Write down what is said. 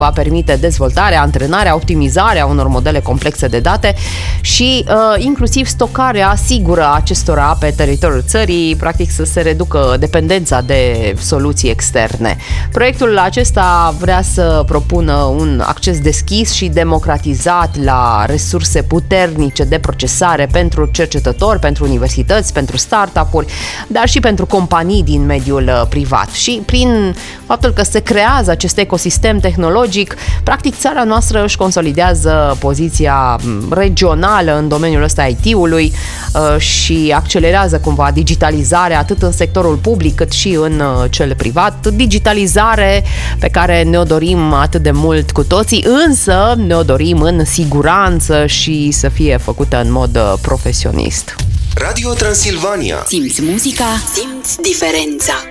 va permite dezvoltarea, antrenarea, optimizarea unor modele complexe de date și inclusiv stocarea sigură a acestora pe teritoriul țării, practic să se reducă dependența de soluții externe. Proiectul acesta vrea să propună un acces deschis și democratizat la resurse puternice de procesare pentru cercetători, pentru universități, pentru startup-uri, dar și pentru companii din mediul privat. Și prin faptul că se creează acest ecosistem tehnologic, practic țara noastră își consolidează poziția regională în domeniul ăsta IT-ului și accelerează cumva digitalizarea atât în sectorul public cât și în cel privat. Digitalizare pe care ne-o dorim atât de mult cu toții, însă ne-o dorim în siguranță și să fie făcută în mod profesionist. Radio Transilvania. Simți muzica, simți diferența.